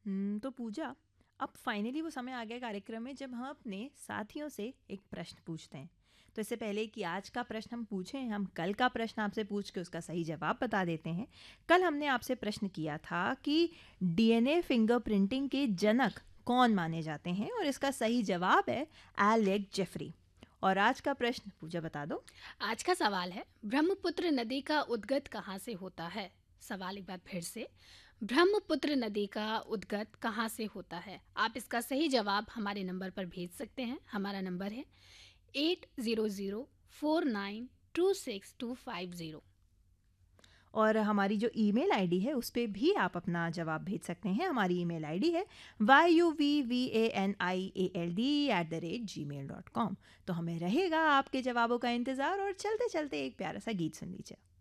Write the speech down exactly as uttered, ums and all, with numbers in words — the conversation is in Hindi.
हम्म, तो पूजा, अब फाइनली वो समय आ गया कार्यक्रम में जब हम अपने साथियों से एक प्रश्न पूछते हैं। तो इससे पहले कि आज का प्रश्न हम पूछें, हम कल का प्रश्न आपसे पूछ के उसका सही जवाब बता देते हैं। कल हमने आपसे प्रश्न किया था कि डीएनए फिंगरप्रिंटिंग के जनक कौन माने जाते हैं, और इसका सही जवाब है एलेक जेफरी। और आज का प्रश्न पूजा बता दो। आज का सवाल है, ब्रह्मपुत्र नदी का उद्गत कहाँ से होता है? सवाल एक बार फिर से, ब्रह्मपुत्र नदी का उद्गत कहाँ से होता है? आप इसका सही जवाब हमारे नंबर पर भेज सकते हैं। हमारा नंबर है eight zero zero four nine to six to five zero. और हमारी जो ईमेल आईडी है उस पे भी आप अपना जवाब भेज सकते हैं। हमारी ईमेल आईडी है why you we V A N I A L D at the rate ji mail dot com. तो हमें रहेगा आपके जवाबों का इंतज़ार, और चलते चलते एक प्यारा सा गीत सुन लीजिए।